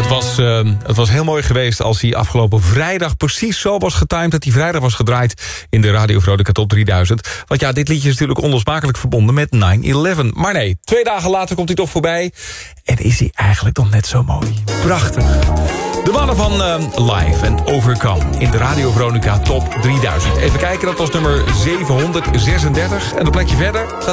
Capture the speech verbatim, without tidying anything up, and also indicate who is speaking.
Speaker 1: het was, uh, het was heel mooi geweest als hij afgelopen vrijdag precies zo was getimed... dat hij vrijdag was gedraaid in de Radio Veronica Top drieduizend. Want ja, dit liedje is natuurlijk onlosmakelijk verbonden met nine eleven. Maar nee, twee dagen later komt hij toch voorbij. En is hij eigenlijk dan net zo mooi. Prachtig. De mannen van uh, Live en Overcome in de Radio Veronica Top drieduizend. Even kijken, dat was nummer zevenhonderdzesendertig. En een plekje verder staat